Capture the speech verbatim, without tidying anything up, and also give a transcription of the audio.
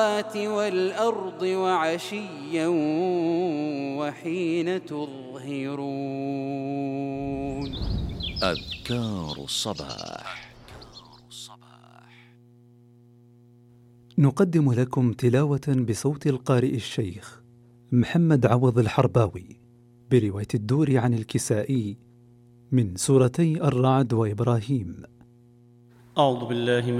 والأرض وعشيا وحين تظهرون. أذكار الصباح. نقدم لكم تلاوة بصوت القارئ الشيخ محمد عوض الحرباوي برواية الدوري عن الكسائي من سورتي الرعد وإبراهيم. أعوذ بالله من